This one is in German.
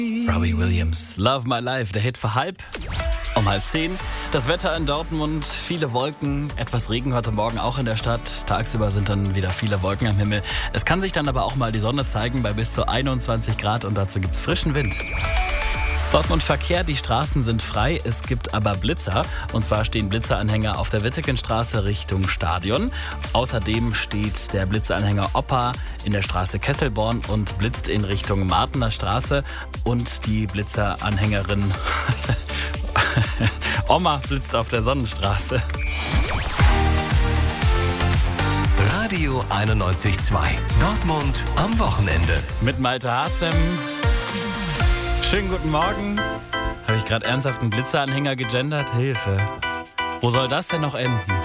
Robbie Williams, Love My Life, der Hit für halb. Um 9:30. Das Wetter in Dortmund, viele Wolken, etwas Regen heute Morgen auch in der Stadt. Tagsüber sind dann wieder viele Wolken am Himmel. Es kann sich dann aber auch mal die Sonne zeigen bei bis zu 21 Grad und dazu gibt's frischen Wind. Dortmund Verkehr, die Straßen sind frei, es gibt aber Blitzer. Und zwar stehen Blitzeranhänger auf der Wittekenstraße Richtung Stadion. Außerdem steht der Blitzeranhänger Opa in der Straße Kesselborn und blitzt in Richtung Martener Straße. Und die Blitzeranhängerin Oma blitzt auf der Sonnenstraße. Radio 91.2. Dortmund am Wochenende. Mit Malte Harzem. Schönen guten Morgen. Habe ich gerade ernsthaft einen Blitzeranhänger gegendert? Hilfe. Wo soll das denn noch enden?